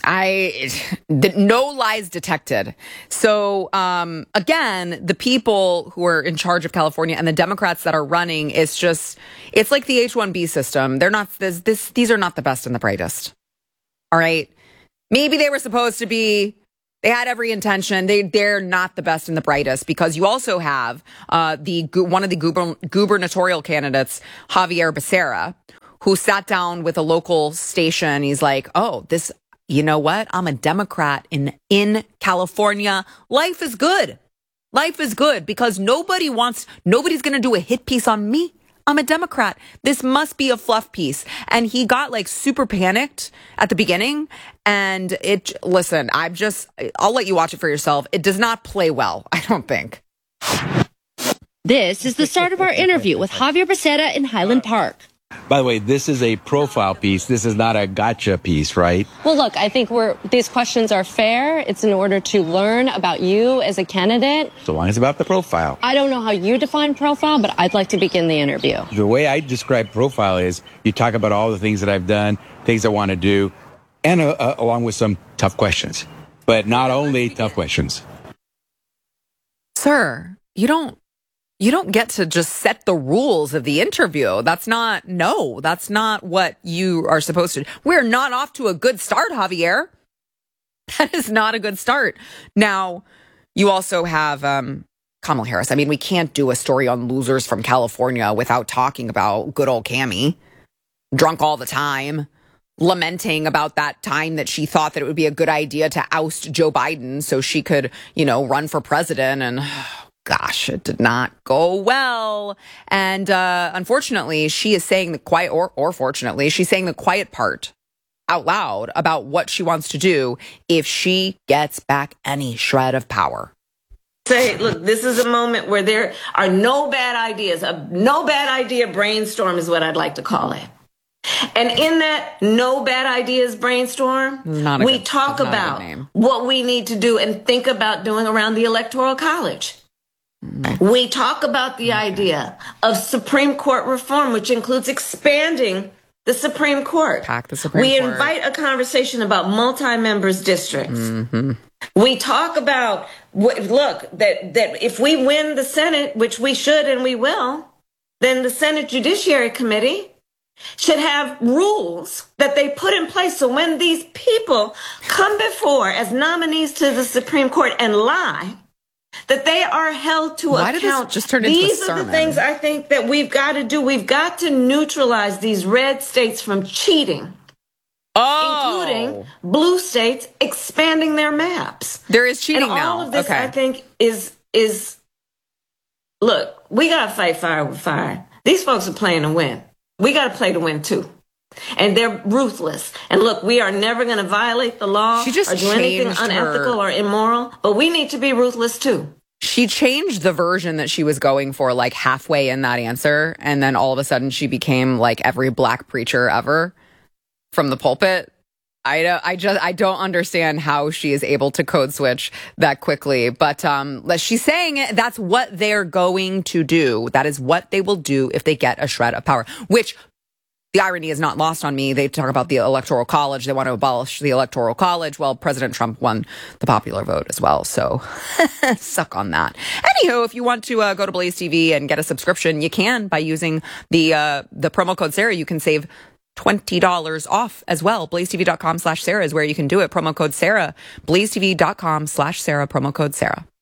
No lies detected. So, again, the people who are in charge of California and the Democrats that are running, it's like the H-1B system. These are not the best and the brightest. All right. Maybe they were supposed to be, they had every intention. They're not the best and the brightest, because you also have, one of the gubernatorial candidates, Javier Becerra, who sat down with a local station. He's like, you know what? I'm a Democrat in California. Life is good. Life is good because nobody's going to do a hit piece on me. I'm a Democrat. This must be a fluff piece. And he got like super panicked at the beginning. And I'll let you watch it for yourself. It does not play well, I don't think. This is the start of our interview with Javier Becerra in Highland Park. By the way, this is a profile piece. This is not a gotcha piece, right? Well, look, I think these questions are fair. It's in order to learn about you as a candidate. So long as it's about the profile. I don't know how you define profile, but I'd like to begin the interview. The way I describe profile is you talk about all the things that I've done, things I want to do, and along with some tough questions. But not only tough questions. Sir, you don't get to just set the rules of the interview. That's not what you are supposed to do. We're not off to a good start, Javier. That is not a good start. Now, you also have Kamala Harris. I mean, we can't do a story on losers from California without talking about good old Cammie. Drunk all the time, lamenting about that time that she thought that it would be a good idea to oust Joe Biden so she could, run for president. And gosh, it did not go well. And unfortunately, she is saying the quiet, or fortunately, she's saying the quiet part out loud about what she wants to do if she gets back any shred of power. Say, look, this is a moment where there are no bad ideas. A no bad idea brainstorm is what I'd like to call it. And in that no bad ideas brainstorm, we talk about what we need to do and think about doing around the Electoral College. We talk about the idea of Supreme Court reform, which includes expanding the Supreme Court. Pack the Supreme Court. We invite a conversation about multi-members districts. Mm-hmm. We talk about, that if we win the Senate, which we should and we will, then the Senate Judiciary Committee should have rules that they put in place so when these people come before as nominees to the Supreme Court and lie, that they are held to account. Did this just turn into a sermon? These are the things I think that we've got to do. We've got to neutralize these red states from cheating, including blue states expanding their maps. There is cheating now. And all of this, I think, is look, we got to fight fire with fire. These folks are playing to win. We got to play to win, too. And they're ruthless. And look, we are never going to violate the law or do anything unethical or immoral, but we need to be ruthless, too. She changed the version that she was going for like halfway in that answer. And then all of a sudden she became like every black preacher ever from the pulpit. I don't understand how she is able to code switch that quickly. But she's saying it, that's what they're going to do. That is what they will do if they get a shred of power, which the irony is not lost on me. They talk about the Electoral College. They want to abolish the Electoral College. Well, President Trump won the popular vote as well. So suck on that. Anywho, if you want to go to Blaze TV and get a subscription, you can by using the promo code Sarah. You can save $20 off as well. BlazeTV.com/Sarah is where you can do it. Promo code Sarah. BlazeTV.com/Sarah. Promo code Sarah.